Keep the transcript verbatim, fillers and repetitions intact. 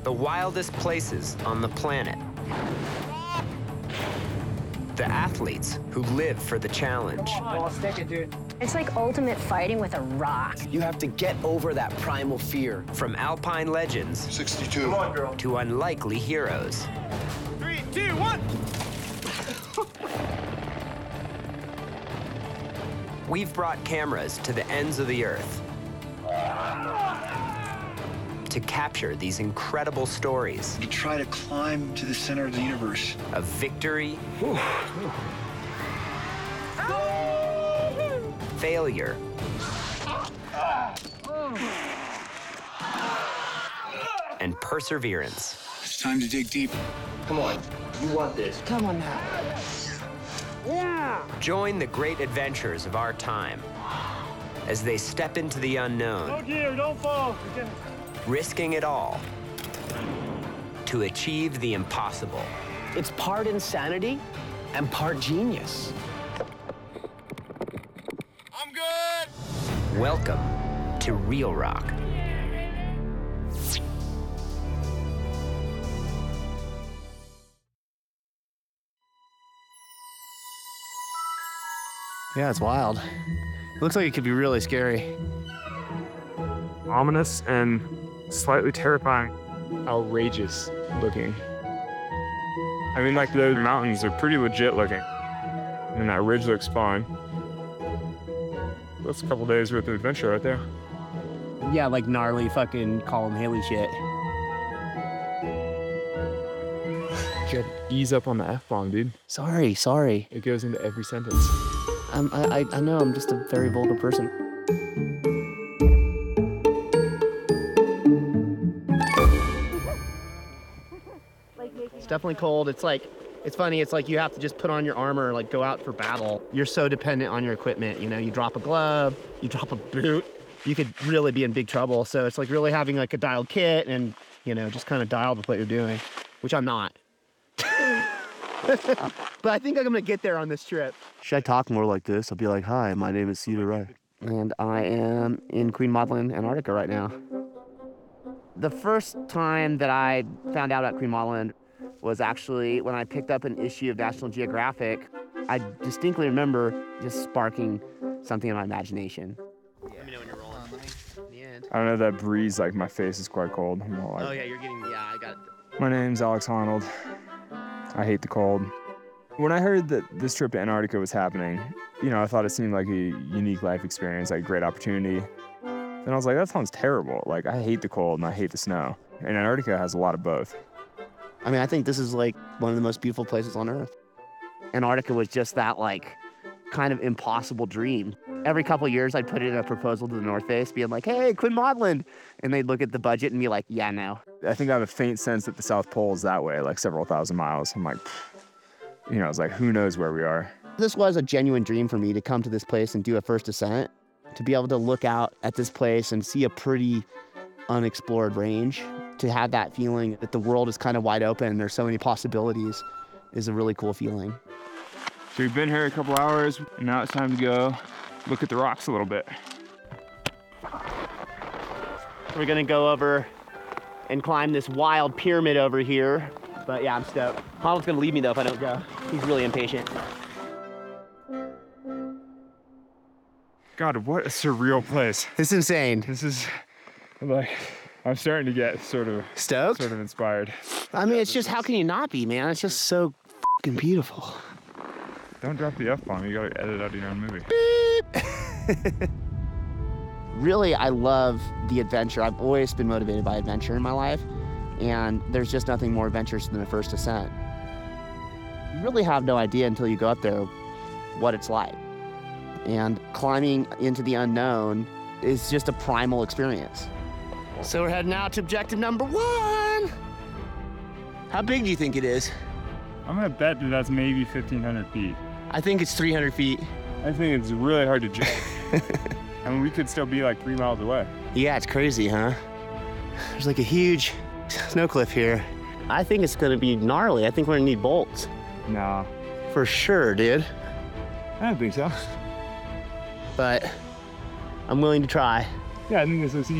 the wildest places on the planet. The athletes who live for the challenge. Oh, stick it, dude. It's like ultimate fighting with a rock. You have to get over that primal fear. From alpine legends sixty-two. Come on, girl. to unlikely heroes. Three, two, one. We've brought cameras to the ends of the earth to capture these incredible stories You try to climb to the center of the universe. of victory, failure, and perseverance. It's time to dig deep. Come on, you want this. Come on now. Join the great adventures of our time as they step into the unknown, Oh dear, don't fall. risking it all to achieve the impossible. It's part insanity and part genius. I'm good. Welcome to Real Rock. Yeah, it's wild. It looks like it could be really scary. Ominous and slightly terrifying. Outrageous looking. I mean, like, those mountains are pretty legit looking. And that ridge looks fine. That's a couple days worth of adventure right there. Yeah, like gnarly fucking Colin Haley shit. You gotta ease up on the F-bomb, dude. Sorry, sorry. It goes into every sentence. I'm, I, I, I know I'm just a very vulgar person. It's definitely cold. It's like, it's funny. It's like you have to just put on your armor and like go out for battle. You're so dependent on your equipment. You know, you drop a glove, you drop a boot, you could really be in big trouble. So it's like really having like a dialed kit and, you know, just kind of dialed with what you're doing, which I'm not. But I think I'm gonna get there on this trip. Should I talk more like this? I'll be like, hi, my name is Cedar Wright. And I am in Queen Maud Land, Antarctica right now. The first time that I found out about Queen Maud Land was actually when I picked up an issue of National Geographic. I distinctly remember just sparking something in my imagination. Let me know when you're rolling. The end. I don't know, that breeze, like, my face is quite cold. I'm all like, Oh yeah, you're getting, yeah, I got it. My name's Alex Honnold. I hate the cold. When I heard that this trip to Antarctica was happening, you know, I thought it seemed like a unique life experience, like a great opportunity. And I was like, that sounds terrible. Like, I hate the cold and I hate the snow. And Antarctica has a lot of both. I mean, I think this is like one of the most beautiful places on Earth. Antarctica was just that like kind of impossible dream. Every couple of years I'd put in a proposal to the North Face being like, hey, Queen Maud Land. And they'd look at the budget and be like, yeah, no. I think I have a faint sense that the South Pole is that way, like several thousand miles. I'm like, you know, it's like, who knows where we are? This was a genuine dream for me to come to this place and do a first ascent, to be able to look out at this place and see a pretty unexplored range, to have that feeling that the world is kind of wide open and there's so many possibilities is a really cool feeling. So we've been here a couple hours, and now it's time to go look at the rocks a little bit. We're gonna go over and climb this wild pyramid over here. But yeah, I'm stoked. Holland's gonna leave me though if I don't go. He's really impatient. God, what a surreal place. It's insane. This is, like, I'm starting to get sort of, Stoked? sort of inspired. I mean, it's just, how can you not be, man? It's just so fucking beautiful. Don't drop the F-bomb, you gotta edit out your own movie. Really, I love the adventure. I've always been motivated by adventure in my life, and there's just nothing more adventurous than a first ascent. You really have no idea until you go up there what it's like. And climbing into the unknown is just a primal experience. So we're heading out to objective number one. How big do you think it is? I'm gonna bet that that's maybe fifteen hundred feet. I think it's three hundred feet. I think it's really hard to judge. I mean, we could still be like three miles away. Yeah, it's crazy, huh? There's like a huge snow cliff here. I think it's gonna be gnarly. I think we're gonna need bolts. Nah. For sure, dude. I don't think so. But I'm willing to try. Yeah, I think this looks easy.